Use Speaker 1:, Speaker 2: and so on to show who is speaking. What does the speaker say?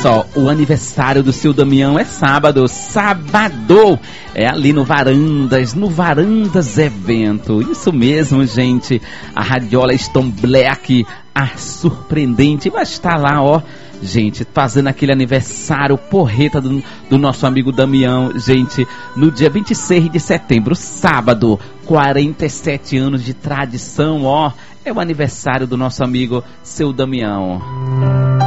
Speaker 1: só, o aniversário do seu Damião é sábado, é ali no Varandas Evento. Isso mesmo, gente, a Radiola Stone Black, a surpreendente, vai estar lá, ó, gente, fazendo aquele aniversário porreta do nosso amigo Damião, gente, no dia 26 de setembro, sábado, 47 anos de tradição, ó, é o aniversário do nosso amigo, seu Damião.